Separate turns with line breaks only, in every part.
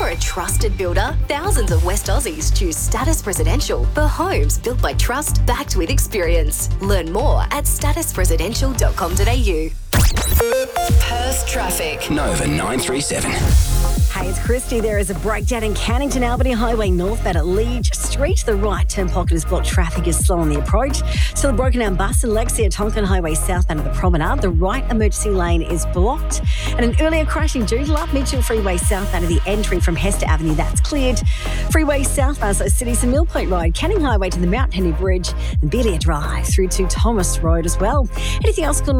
for a trusted builder, thousands of West Aussies choose Status Residential for homes built by trust, backed with experience. Learn more at statusresidential.com.au. Perth traffic.
Nova 937.
Hey, it's Christy. There is a breakdown in Cannington Albany Highway northbound at Liege Street. The right turn pocket is blocked. Traffic is slow on the approach. Still a broken down bus in Lexi at Tonkin Highway southbound at the Promenade. The right emergency lane is blocked. And an earlier crash in Joondalup Mitchell Freeway southbound of the entry from Hester Avenue. That's cleared. Freeway southbound, so City to Mill Point Road. Canning Highway to the Mount Henry Bridge. And Belia Drive through to Thomas Road as well. Anything else, call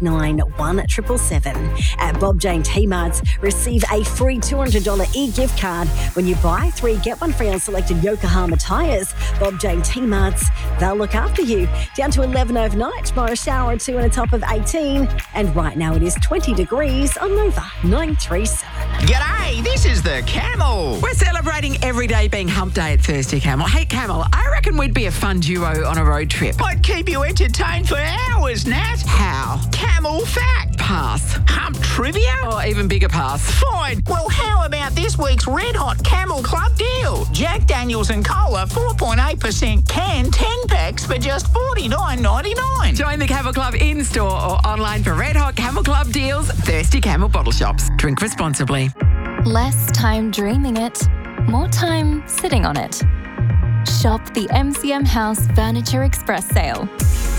9489 At Bob Jane T-Marts, receive a free $200 e-gift card when you buy 3, get 1 free on selected Yokohama tyres. Bob Jane T-Marts, they'll look after you. Down to 11 overnight, tomorrow shower or 2 and a top of 18. And right now it is 20 degrees on Nova 937.
G'day, this is the Camel.
We're celebrating every day being hump day at Thirsty Camel. Hey, Camel, I reckon we'd be a fun duo on a road trip.
I'd keep you entertained for hours, Nat.
How?
Camel fact.
Pass.
Hump trivia?
Or even bigger pass.
Fine. Well, how about this week's Red Hot Camel Club deal? Jack Daniels and Cola, 4.8% can, 10 packs for just $49.99.
Join the Camel Club in-store or online for Red Hot Camel Club deals. Thirsty Camel bottle shops. Drink responsibly.
Less time dreaming it, more time sitting on it. Shop the MCM House Furniture Express sale.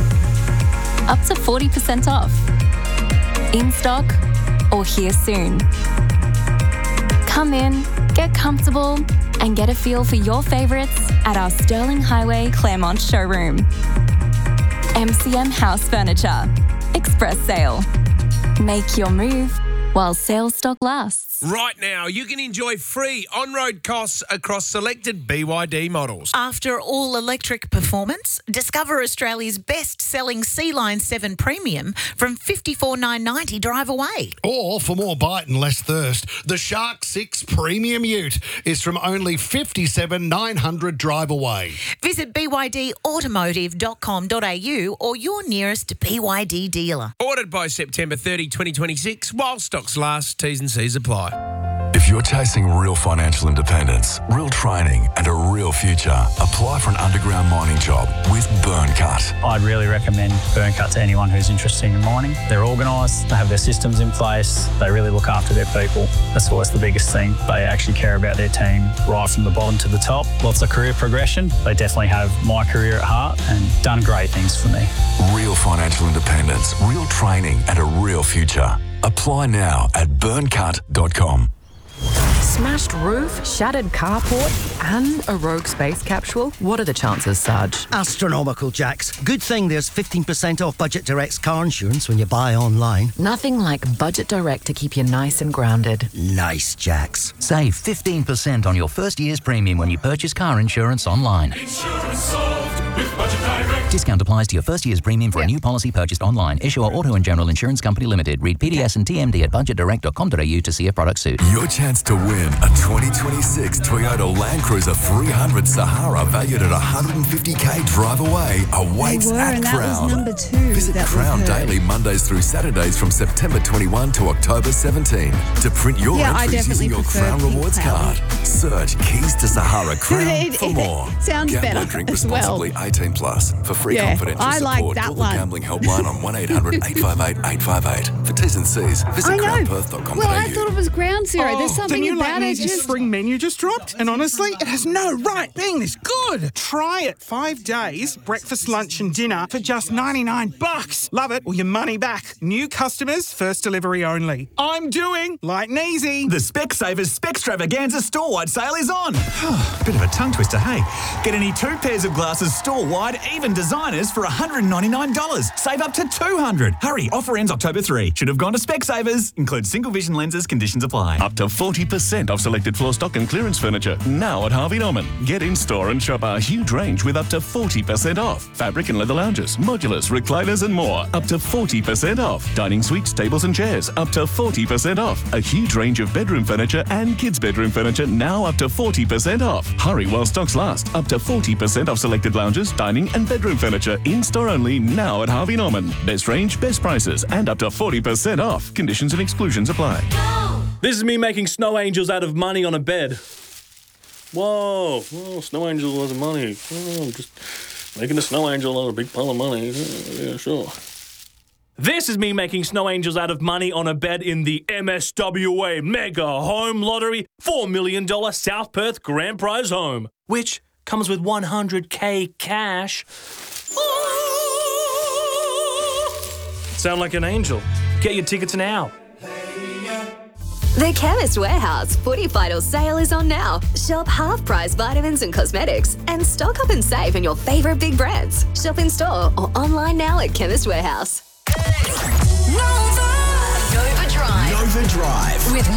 Up to 40% off. In stock or here soon. Come in, get comfortable, and get a feel for your favourites at our Sterling Highway Claremont showroom. MCM House Furniture Express sale. Make your move while sales stock lasts.
Right now, you can enjoy free on-road costs across selected BYD models.
After all-electric performance, discover Australia's best-selling C-Line 7 Premium from $54,990 drive away.
Or, for more bite and less thirst, the Shark 6 Premium Ute is from only $57,900 drive away.
Visit bydautomotive.com.au or your nearest BYD dealer.
Ordered by September 30, 2026, while stocks last. T's and C's apply.
If you're chasing real financial independence, real training and a real future, apply for an underground mining job with Burncut.
I'd really recommend Burncut to anyone who's interested in mining. They're organised, they have their systems in place, they really look after their people. That's always the biggest thing. They actually care about their team right from the bottom to the top. Lots of career progression. They definitely have my career at heart and done great things for me.
Real financial independence, real training and a real future. Apply now at burncut.com.
Smashed roof, shattered carport, and a rogue space capsule? What are the chances, Sarge?
Astronomical, Jax. Good thing there's 15% off Budget Direct's car insurance when you buy online.
Nothing like Budget Direct to keep you nice and grounded.
Nice, Jax.
Save 15% on your first year's premium when you purchase car insurance online.
Insurance solved with Budget Direct.
Discount applies to your first year's premium for a new policy purchased online. Issuer Auto and General Insurance Company Limited. Read PDS and TMD at budgetdirect.com.au to see if product suit.
Your chance to win a 2026 Toyota Land Cruiser 300 Sahara valued at $150K drive away awaits at Crown.
Number 2.
Visit Crown daily Mondays through Saturdays from September 21 to October 17 to print your entries using your Crown Rewards card. Search Keys to Sahara Crown for more.
Sounds
Gamble
better
and drink
as well.
responsibly. 18 plus. For free confidential
I like
support,
that
call the
one.
Gambling Helpline on 1-800-858-858. For T's and C's, visit crownperth.com.au.
Well, I thought it was Ground Zero. There's
The
something
new
about it.
Lazy Spring menu just dropped, and honestly, it has no right being this good. Try it 5 days, breakfast, lunch, and dinner for just $99. Love it or your money back. New customers, first delivery only. I'm doing Light and Easy.
The Specsavers Specstravaganza store-wide sale is on. Bit of a tongue twister, hey? Get any 2 pairs of glasses store-wide, even designers, for $199. Save up to $200. Hurry, offer ends October 3. Should have gone to Specsavers. Includes single vision lenses, conditions apply.
Up to 40% off selected floor stock and clearance furniture now at Harvey Norman. Get in store and shop our huge range with up to 40% off. Fabric and leather lounges, modulars, recliners and more. Up to 40% off. Dining suites, tables and chairs. Up to 40% off. A huge range of bedroom furniture and kids' bedroom furniture now up to 40% off. Hurry while stocks last. Up to 40% off selected lounges, dining and bedroom furniture in store only now at Harvey Norman. Best range, best prices and up to 40% off. Conditions and exclusions apply.
This is me making snow angels out of money on a bed. Whoa, snow angels wasn't money. I'm just making a snow angel out of a big pile of money. Yeah, sure. This is me making snow angels out of money on a bed in the MSWA Mega Home Lottery $4 million South Perth Grand Prize Home, which comes with $100K cash. Sound like an angel. Get your tickets now.
The Chemist Warehouse Footy Final sale is on now. Shop half-price vitamins and cosmetics and stock up and save on your favourite big brands. Shop in store or online now at Chemist Warehouse.
Nova Drive with